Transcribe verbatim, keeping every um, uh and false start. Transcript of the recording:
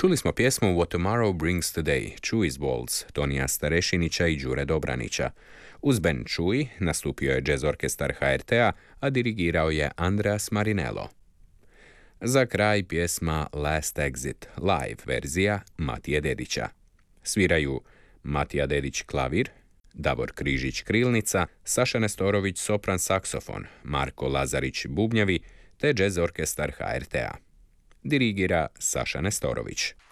Čuli smo pjesmu What Tomorrow Brings Today, Chewy's Waltz, Tonija Starešinića i Đure Dobranića. Uz band Chewy nastupio je jazz orkestar H R T-a, a dirigirao je Andreas Marinello. Za kraj pjesma Last Exit, live verzija Matije Dedića. Sviraju Matija Dedić klavir, Davor Križić krilnica, Saša Nestorović sopran saksofon, Marko Lazarić bubnjevi te jazz orkestar H R T-a. Dirigira Saša Nestorović.